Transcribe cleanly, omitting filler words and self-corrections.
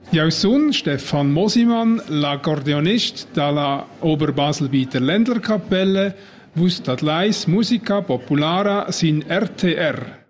Jag sun Stefan Mosimann, l'accordionist dalla Oberbaselbieter Ländlerkapelle, vus dat leis musica populara sin RTR.